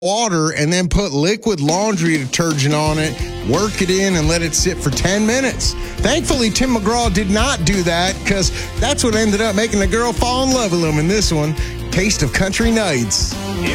water and then put liquid laundry detergent on it, work it in, and let it sit for 10 minutes. Thankfully, Tim McGraw did not do that because that's what ended up making the girl fall in love with him in this one, Taste of Country Nights.